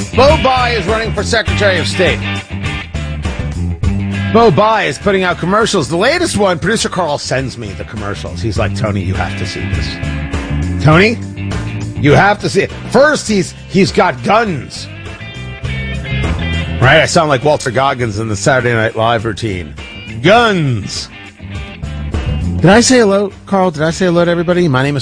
Bo Bai is running for Secretary of State. Bo Bai is putting out commercials. The latest one, producer Carl sends me the commercials. He's like, Tony, you have to see this. Tony, you have to see it. First, he's got guns. Right? I sound like Walter Goggins in the Saturday Night Live routine. Guns. Did I say hello, Carl? Did I say hello to everybody? My name is